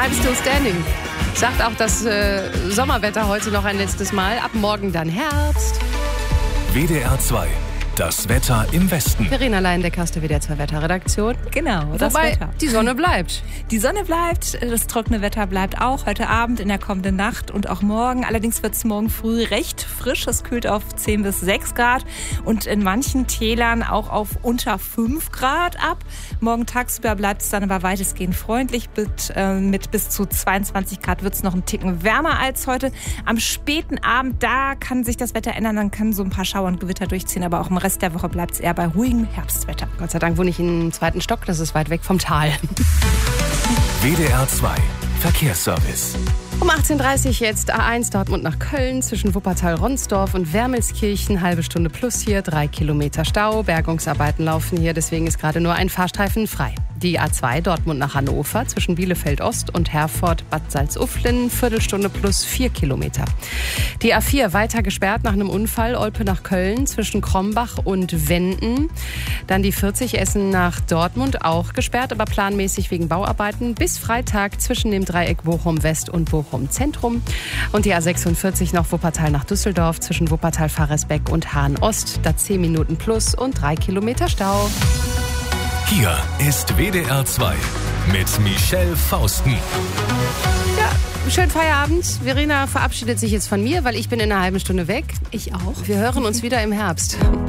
I'm still standing. Sagt auch das Sommerwetter heute noch ein letztes Mal. Ab morgen dann Herbst. WDR 2. Das Wetter im Westen. Verena Leindecker aus der WDR 2 Wetterredaktion. Genau, das Wobei Wetter. Die Sonne bleibt. Die Sonne bleibt, das trockene Wetter bleibt auch heute Abend, in der kommenden Nacht und auch morgen. Allerdings wird es morgen früh recht frisch. Es kühlt auf 10 bis 6 Grad und in manchen Tälern auch auf unter 5 Grad ab. Morgen tagsüber bleibt es dann aber weitestgehend freundlich. Mit bis zu 22 Grad wird es noch einen Ticken wärmer als heute. Am späten Abend, da kann sich das Wetter ändern. Dann können so ein paar Schauer und Gewitter durchziehen, aber auch im Rest der Woche bleibt es eher bei ruhigem Herbstwetter. Gott sei Dank wohne ich im 2. Stock, das ist weit weg vom Tal. WDR 2. Verkehrsservice. Um 18.30 Uhr jetzt A1 Dortmund nach Köln zwischen Wuppertal-Ronsdorf und Wermelskirchen. Halbe Stunde plus hier, 3 Kilometer Stau. Bergungsarbeiten laufen hier, deswegen ist gerade nur ein Fahrstreifen frei. Die A2 Dortmund nach Hannover zwischen Bielefeld-Ost und Herford-Bad Salzuflen. Viertelstunde plus 4 Kilometer. Die A4 weiter gesperrt nach einem Unfall. Olpe nach Köln zwischen Krombach und Wenden. Dann die 40 Essen nach Dortmund auch gesperrt, aber planmäßig wegen Bauarbeiten. Bis Freitag zwischen dem Dreieck Bochum-West und Bochum-Zentrum. Und die A46 noch Wuppertal nach Düsseldorf zwischen Wuppertal-Faresbeck und Hahn-Ost. Da 10 Minuten plus und 3 Kilometer Stau. Hier ist WDR 2 mit Michelle Fausten. Ja, schönen Feierabend. Verena verabschiedet sich jetzt von mir, weil ich bin in einer halben Stunde weg. Ich auch. Wir hören uns wieder im Herbst.